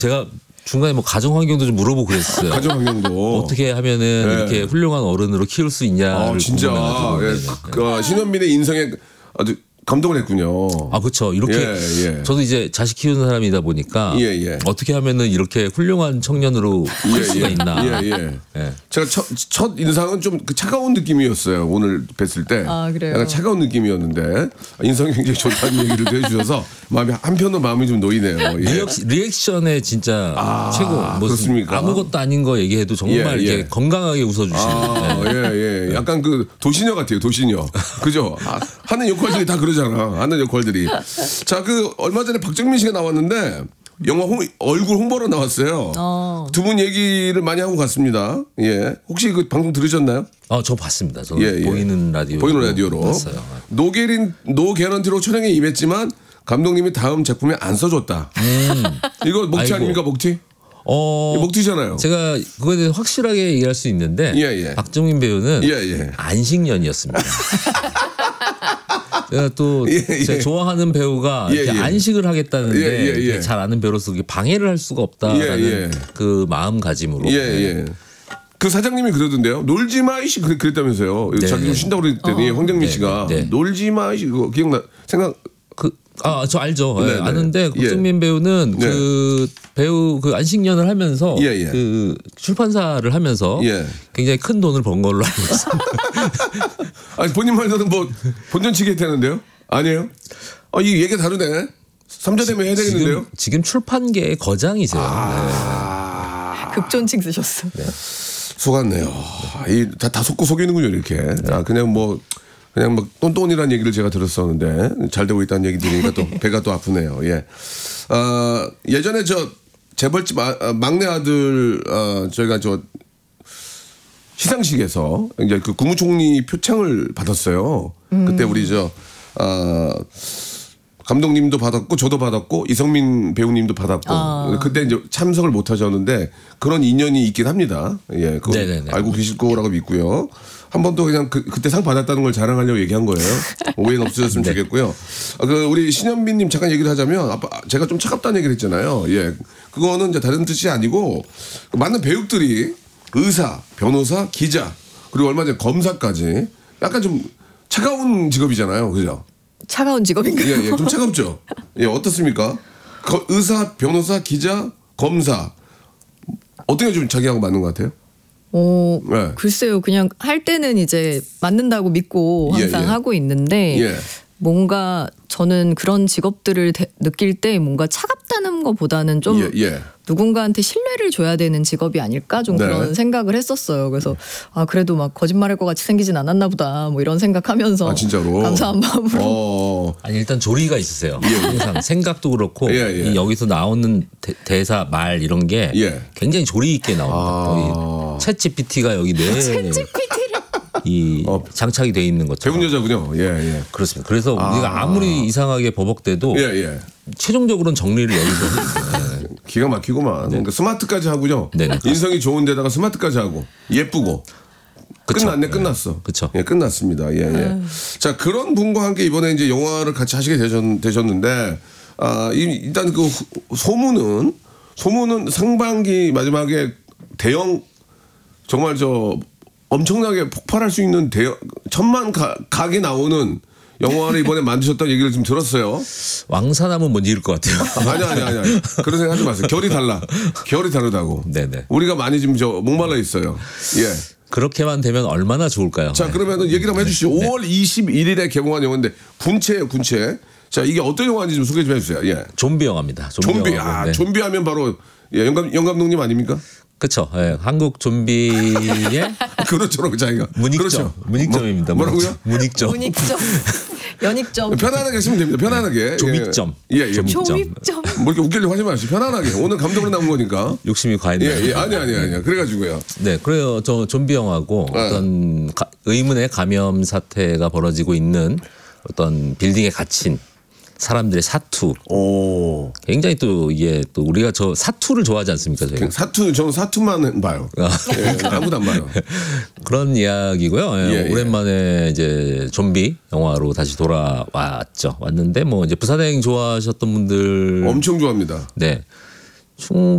제가 중간에 뭐 가정 환경도 좀 물어보고 그랬어요. 가정 환경도 어떻게 하면은 네. 이렇게 훌륭한 어른으로 키울 수 있냐를 진짜 궁금해가지고. 신현민의 인생에 아주 감동을 했군요. 아, 그렇죠. 이렇게 예. 저도 이제 자식 키우는 사람이다 보니까 예. 어떻게 하면은 이렇게 훌륭한 청년으로 할 수가 있나. 예. 예. 제가 첫 인상은 좀 그 차가운 느낌이었어요. 오늘 뵀을 때. 아, 그래요? 약간 차가운 느낌이었는데 인상이 굉장히 좋다는 얘기를 또 해주셔서 한편으로 마음이 좀 놓이네요. 예. 리액션에 진짜 최고. 그렇습니까? 아무것도 아닌 거 얘기해도 정말 예. 이렇게 건강하게 웃어주시는. 예. 약간 그 도시녀 같아요. 도시녀. 그죠? 하는 역할들이 다 그러잖아. 하는 역할들이. 자, 그 얼마 전에 박정민 씨가 나왔는데 영화 얼굴 홍보로 나왔어요. 두 분 얘기를 많이 하고 갔습니다. 예. 혹시 그 방송 들으셨나요? 저 봤습니다. 저는 보이는 라디오로 봤어요. 노 개런티로 촬영에 임했지만 감독님이 다음 작품에 안 써줬다. 이거 목티 아닙니까, 목티? 목티잖아요. 제가 그거에 대해서 확실하게 얘기할 수 있는데 예. 박정민 배우는 안식년이었습니다. 제가 또 제가 좋아하는 배우가 이렇게 안식을 하겠다는데 잘 아는 배우로서 방해를 할 수가 없다라는 그 마음가짐으로. 그 사장님이 그러던데요. 놀지 마이씨 그랬다면서요. 자기 좀 쉰다고 그랬더니 황정민 씨가 놀지 마이씨 그거 저 알죠. 아는데 박정민 배우는 그 배우 그 안식년을 하면서 그 출판사를 하면서 굉장히 큰 돈을 번 걸로 알고 있습니다. 아니 본인 말로는 뭐 본전치기 했다는데요? 아니에요? 이 얘기가 다르네. 삼자대면 해야 되겠는데요? 지금 출판계의 거장이세요. 극존칭 쓰셨어. 속았네요. 다 속고 속이는군요 이렇게. 그냥 똔똔이라는 얘기를 제가 들었었는데 잘 되고 있다는 얘기 들으니까 또 배가 또 아프네요. 예. 예전에 재벌집 막내 아들 저희가 시상식에서 이제 그 국무총리 표창을 받았어요. 그때 우리 감독님도 받았고 저도 받았고 이성민 배우님도 받았고 그때 이제 참석을 못 하셨는데 그런 인연이 있긴 합니다. 예, 그거 알고 계실 거라고 믿고요. 한 번 더 그냥 그때 상 받았다는 걸 자랑하려고 얘기한 거예요. 오해는 없으셨으면 좋겠고요. 우리 신현빈님 잠깐 얘기를 하자면 제가 좀 차갑다는 얘기를 했잖아요. 예, 그거는 이제 다른 뜻이 아니고 많은 배우들이 의사, 변호사, 기자 그리고 얼마 전에 검사까지 약간 좀 차가운 직업이잖아요, 그죠? 차가운 직업인가요? 예, 좀 차갑죠. 예, 어떻습니까? 의사, 변호사, 기자, 검사 어떻게 좀 자기하고 맞는 것 같아요? 글쎄요. 그냥 할 때는 이제 맞는다고 믿고 항상 하고 있는데 뭔가 저는 그런 직업들을 느낄 때 뭔가 차갑다는 것보다는 좀 누군가한테 신뢰를 줘야 되는 직업이 아닐까 좀 그런 생각을 했었어요. 그래서 그래도 막 거짓말할 것 같이 생기진 않았나 보다 뭐 이런 생각하면서 진짜로? 감사한 마음으로. 아니 일단 조리가 있으세요. 항상 생각도 그렇고 이 여기서 나오는 대사 말 이런 게 굉장히 조리 있게 나옵니다. 챗 GPT가 여기 이 장착이 돼 있는 것처럼. 배운 여자군요. 예. 그렇습니다. 그래서 우리가 아무리 이상하게 버벅대도 최종적으로는 정리를 여기서 기가 막히구만. 그러니까 스마트까지 하고요. 인성이 좋은 데다가 스마트까지 하고 예쁘고. 끝났어. 그렇죠. 예, 끝났습니다. 예. 자, 그런 분과 함께 이번에 이제 영화를 같이 하시게 되셨는데 일단 그 소문은 상반기 마지막에 대형 정말 엄청나게 폭발할 수 있는 1,000만 각이 나오는 영화를 이번에 만드셨다는 얘기를 좀 들었어요. 왕사나무 못 이을 것 같아요. 아니. 그런 생각 하지 마세요. 결이 달라. 결이 다르다고. 네네. 우리가 많이 지금 목말라 있어요. 예. 그렇게만 되면 얼마나 좋을까요? 자, 그러면 얘기를 한번 해주시죠. 5월 21일에 개봉한 영화인데 군체예요, 군체. 자, 이게 어떤 영화인지 좀 소개 좀 해주세요. 예. 좀비 영화입니다. 좀비. 좀비 하면 바로 영 감독님 아닙니까? 그렇죠. 예, 한국 좀비의 그렇죠, 자기가 문익점, 문익점입니다. 뭐라고요? 문익점. 연익점. 편안하게 하시면 됩니다. 편안하게. 조믹점. 예. 조믹점. 뭐 이렇게 웃기려고 하지 마시고 편안하게. 오늘 감독으로 나온 거니까. 욕심이 과했네요. 예. 아니. 그래가지고요. 네, 그래요. 저 좀비 영화고 어떤 의문의 감염 사태가 벌어지고 있는 어떤 빌딩에 갇힌 사람들의 사투. 굉장히 또 이게 또 우리가 저 사투를 좋아하지 않습니까? 저희가? 저는 사투만 봐요. 아무도 안 봐요. 그런 이야기고요. 오랜만에 이제 좀비 영화로 다시 돌아왔죠. 왔는데 뭐 이제 부산행 좋아하셨던 분들 엄청 좋아합니다. 네.